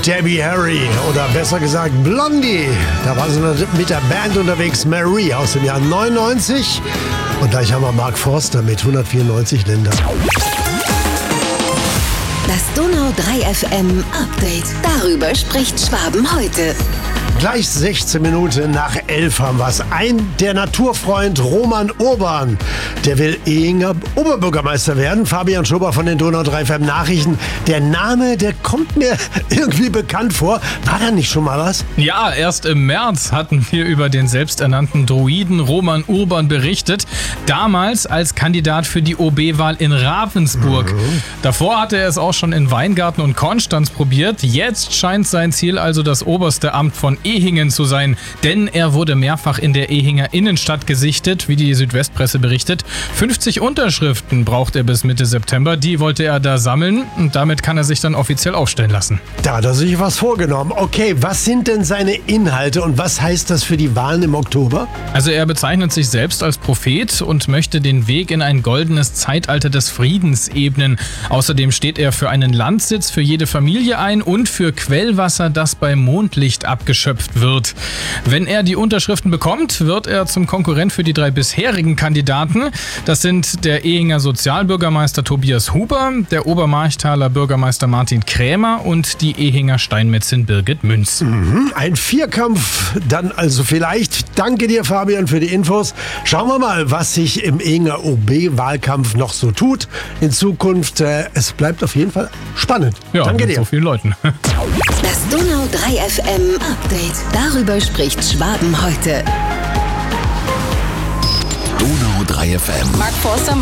Debbie Harry oder besser gesagt Blondie. Da war sie mit der Band unterwegs, Marie aus dem Jahr 99. Und gleich haben wir Mark Forster mit 194 Ländern. Das Donau 3 FM Update. Darüber spricht Schwaben heute. Gleich 16 Minuten nach 11 haben wir es. Der Naturfreund Roman Urban, der will Ehinger Oberbürgermeister werden. Fabian Schober von den Donau 3 FM Nachrichten. Der Name, der kommt mir irgendwie bekannt vor. War da nicht schon mal was? Ja, erst im März hatten wir über den selbsternannten Druiden Roman Urban berichtet. Damals als Kandidat für die OB-Wahl in Ravensburg. Davor hatte er es auch schon in Weingarten und Konstanz probiert. Jetzt scheint sein Ziel also das oberste Amt von Ehingen zu sein, denn er wurde mehrfach in der Ehinger Innenstadt gesichtet, wie die Südwestpresse berichtet. 50 Unterschriften braucht er bis Mitte September, die wollte er da sammeln und damit kann er sich dann offiziell aufstellen lassen. Da hat er sich was vorgenommen. Okay, was sind denn seine Inhalte und was heißt das für die Wahlen im Oktober? Also er bezeichnet sich selbst als Prophet und möchte den Weg in ein goldenes Zeitalter des Friedens ebnen. Außerdem steht er für einen Landsitz für jede Familie ein und für Quellwasser, das bei Mondlicht abgeschöpft wird. Wenn er die Unterschriften bekommt, wird er zum Konkurrent für die 3 bisherigen Kandidaten. Das sind der Ehinger Sozialbürgermeister Tobias Huber, der Obermarchtaler Bürgermeister Martin Krämer und die Ehinger Steinmetzin Birgit Münz. Ein Vierkampf dann also vielleicht. Danke dir, Fabian, für die Infos. Schauen wir mal, was sich im Ehinger OB-Wahlkampf noch so tut in Zukunft. Es bleibt auf jeden Fall spannend. Ja, Danke mit dir. so vielen Leuten. Das Donau 3 FM Update. Darüber spricht Schwaben heute. Donau 3 FM. Mark Forster